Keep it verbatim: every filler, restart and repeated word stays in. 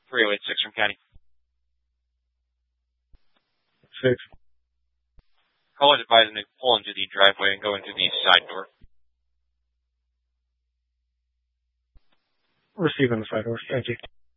three oh eight six from County. Six. Call is advising to pull into the driveway and go into the side door. Receiving the side door. Thank you.